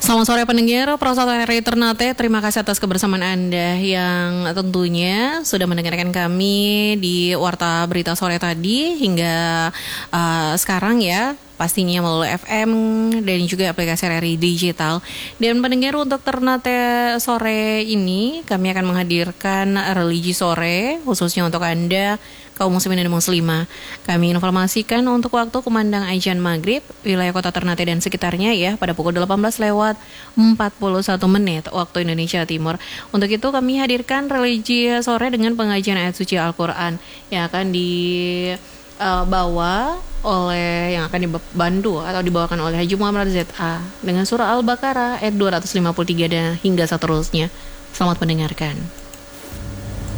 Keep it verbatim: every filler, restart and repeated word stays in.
Selamat sore pendengar Prasat R I Ternate. Terima kasih atas kebersamaan Anda yang tentunya sudah mendengarkan kami di Warta Berita Sore tadi hingga uh, sekarang ya. Pastinya melalui F M dan juga aplikasi R I Digital. Dan pendengar, untuk Ternate sore ini kami akan menghadirkan religi sore khususnya untuk Anda kaum muslimin dan muslimah. Kami informasikan untuk waktu kumandang azan maghrib wilayah kota Ternate dan sekitarnya ya pada pukul delapan belas lewat empat puluh satu menit waktu Indonesia Timur. Untuk itu kami hadirkan religi sore dengan pengajian ayat suci Al-Quran yang akan dibawa oleh yang akan dibantu atau dibawakan oleh Haji Muhammad Z A dengan surah Al-Baqarah ayat dua ratus lima puluh tiga dan hingga seterusnya. Selamat mendengarkan.